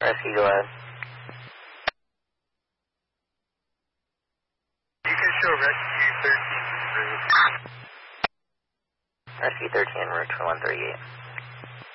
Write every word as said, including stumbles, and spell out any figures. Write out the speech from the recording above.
Rescue, go ahead. You can show Rescue thirteen. Rescue thirteen, route one thirty-eight.